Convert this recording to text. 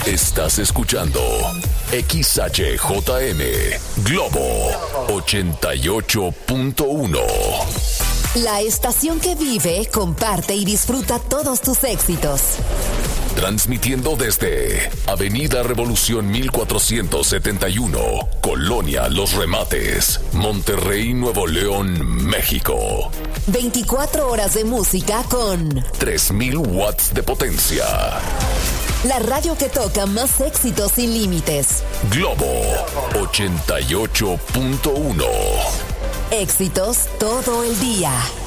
Estás escuchando XHJM Globo 88.1. La estación que vive, comparte y disfruta todos tus éxitos. Transmitiendo desde Avenida Revolución 1471, Colonia Los Remates, Monterrey, Nuevo León, México. 24 horas de música con 3000 watts de potencia. La radio que toca más éxitos sin límites. Globo 88.1. Éxitos todo el día.